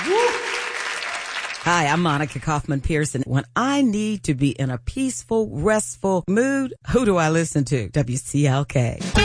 Hi, I'm Monica Kaufman Pearson. When I need to be in a peaceful, restful mood, who do I listen to? WCLK.